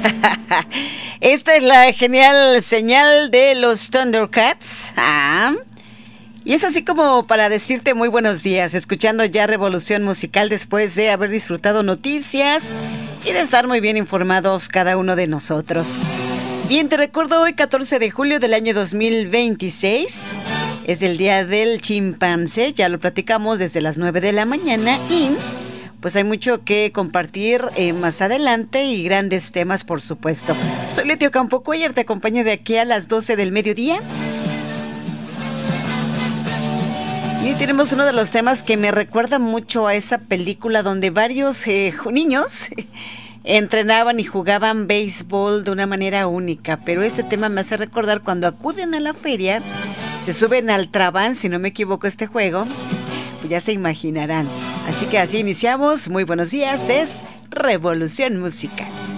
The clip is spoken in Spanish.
Esta es la genial señal de los Thundercats. Y es así como para decirte muy buenos días, escuchando ya Revolución Musical después de haber disfrutado noticias y de estar muy bien informados cada uno de nosotros. Bien, te recuerdo hoy 14 de julio del año 2026. Es el día del chimpancé, ya lo platicamos desde las 9 de la mañana y pues hay mucho que compartir más adelante y grandes temas, por supuesto. Soy Letio Campo Cuellar, te acompaño de aquí a las 12 del mediodía. Y tenemos uno de los temas que me recuerda mucho a esa película donde varios niños entrenaban y jugaban béisbol de una manera única, pero este tema me hace recordar cuando acuden a la feria, se suben al Trabant, si no me equivoco este juego, pues ya se imaginarán. Así que así iniciamos. Muy buenos días, es Revolución Musical.